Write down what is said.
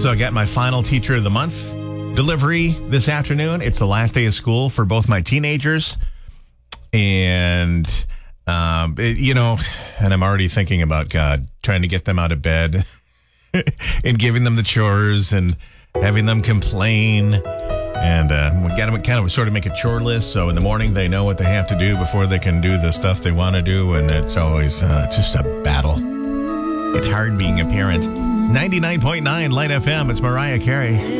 So I got my final Teacher of the Month delivery this afternoon. It's the last day of school for both my teenagers. And, and I'm already thinking about God, trying to get them out of bed and giving them the chores and having them complain. And we got to kind of sort of make a chore list. So in the morning, they know what they have to do before they can do the stuff they want to do. And it's always just a battle. It's hard being a parent. 99.9 Light FM. It's Mariah Carey.